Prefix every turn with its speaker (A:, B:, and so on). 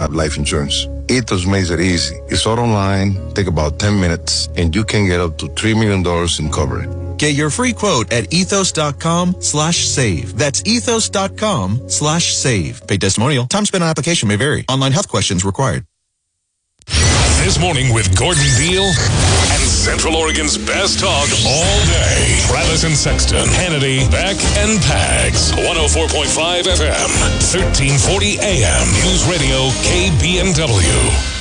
A: have life insurance. Ethos makes it easy. It's all online, take about 10 minutes, and you can get up to $3 million in coverage.
B: Get your free quote at ethos.com/save. That's ethos.com/save. Paid testimonial. Time spent on application may vary. Online health questions required.
C: This morning with Gordon Deal and Central Oregon's best talk all day. Travis and Sexton, Hannity, Beck, and Pags. 104.5 FM, 1340 AM. News Radio KBNW.